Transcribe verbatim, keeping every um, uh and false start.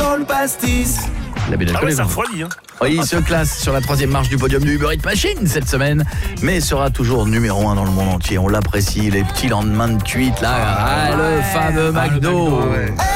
dans le pastis. La belle Ah ouais, ça refroidit, hein. Oui, il se classe sur la troisième marche du podium du Uber Eats Machine cette semaine, mais sera toujours numéro un dans le monde entier. On l'apprécie, les petits lendemains de tweets là. Ah, le fameux Ah, le McDo. McDo, ouais.